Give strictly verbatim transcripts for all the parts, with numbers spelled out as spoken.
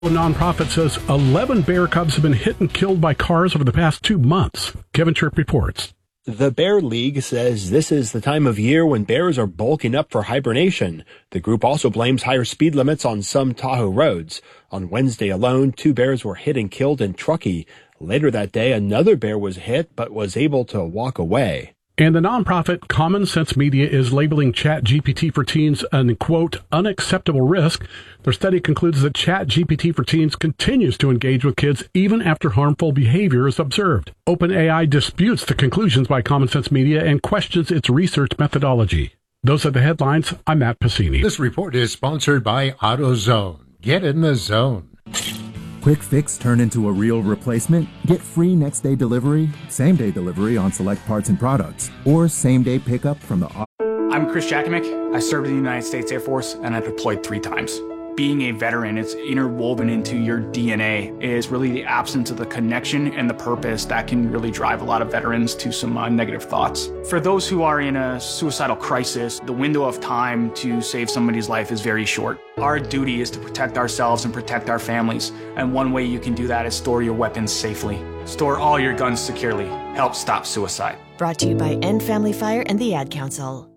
A nonprofit says eleven bear cubs have been hit and killed by cars over the past two months. Kevin Tripp reports. The Bear League says this is the time of year when bears are bulking up for hibernation. The group also blames higher speed limits on some Tahoe roads. On Wednesday alone, two bears were hit and killed in Truckee. Later that day, another bear was hit but was able to walk away. And the nonprofit Common Sense Media is labeling ChatGPT for teens an, quote, unacceptable risk. Their study concludes that ChatGPT for teens continues to engage with kids even after harmful behavior is observed. OpenAI disputes the conclusions by Common Sense Media and questions its research methodology. Those are the headlines. I'm Matt Pacini. This report is sponsored by AutoZone. Get in the zone. Quick fix turn into a real replacement? Get free next day delivery, same day delivery on select parts and products, or same day pickup from the... I'm Chris Jakimick. I served in the United States Air Force and I deployed three times. Being a veteran, it's interwoven into your D N A. It is really the absence of the connection and the purpose that can really drive a lot of veterans to some uh, negative thoughts. For those who are in a suicidal crisis, the window of time to save somebody's life is very short. Our duty is to protect ourselves and protect our families. And one way you can do that is store your weapons safely. Store all your guns securely. Help stop suicide. Brought to you by End Family Fire and the Ad Council.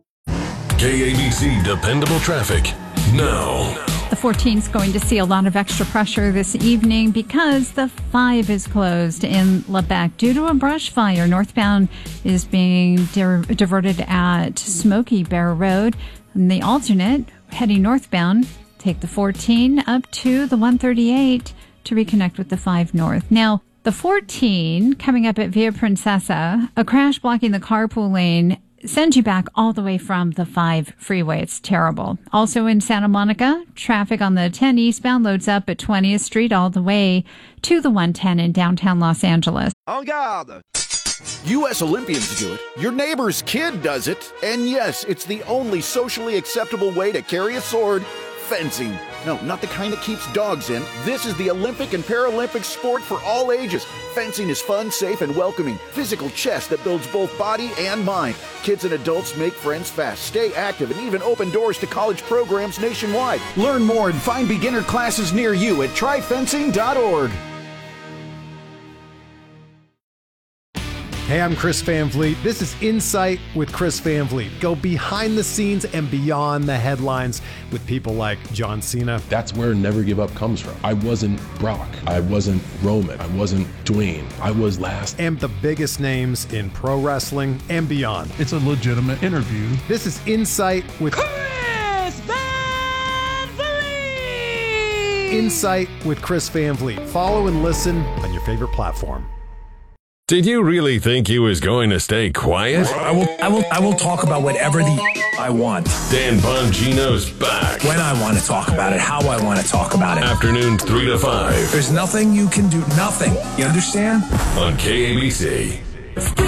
K A B C Dependable Traffic now. The fourteen is going to see a lot of extra pressure this evening because the five is closed in Lebec due to a brush fire. Northbound is being di- diverted at Smoky Bear Road. And the alternate, heading northbound, take the fourteen up to the one thirty-eight to reconnect with the five north. Now, the fourteen coming up at Via Princesa, a crash blocking the carpool lane sends you back all the way from the five freeway. It's terrible. Also in Santa Monica, traffic on the ten eastbound loads up at twentieth Street all the way to the one ten in downtown Los Angeles. En garde! U S Olympians do it, your neighbor's kid does it, and yes, it's the only socially acceptable way to carry a sword. Fencing. No, not the kind that keeps dogs in. This is the Olympic and Paralympic sport for all ages. Fencing is fun, safe, and welcoming. Physical chess that builds both body and mind. Kids and adults make friends fast, stay active, and even open doors to college programs nationwide. Learn more and find beginner classes near you at try fencing dot org. Hey, I'm Chris Van Vliet. This is Insight with Chris Van Vliet. Go behind the scenes and beyond the headlines with people like John Cena. That's where Never Give Up comes from. I wasn't Brock. I wasn't Roman. I wasn't Dwayne. I was last. And the biggest names in pro wrestling and beyond. It's a legitimate interview. This is Insight with Chris Van Vliet. Insight with Chris Van Vliet. Follow and listen on your favorite platform. Did you really think you was going to stay quiet? I will, I will, I will talk about whatever the I want. Dan Bongino's back. When I want to talk about it, how I want to talk about it. Afternoons three to five. There's nothing you can do, nothing. You understand? On K A B C.